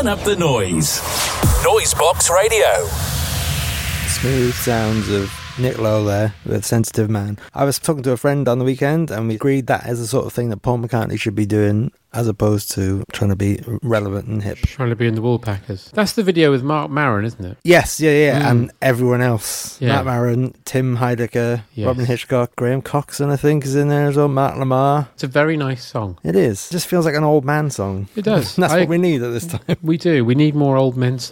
Turn up the noise. Noisebox Radio. Smooth sounds of Nick Lowe there with Sensitive Man. I was talking to a friend on the weekend and we agreed that is the sort of thing that Paul McCartney should be doing as opposed to trying to be relevant and hip. Trying to be in the Woolpackers. That's the video with Mark Maron, isn't it? Yes, and everyone else. Yeah. Matt Maron, Tim Heidecker, Yes. Robin Hitchcock, Graham Coxon, I think, is in there as well, Mark Lamar. It's a very nice song. It is. It just feels like an old man song. It does. That's what we need at this time. We do. We need more old men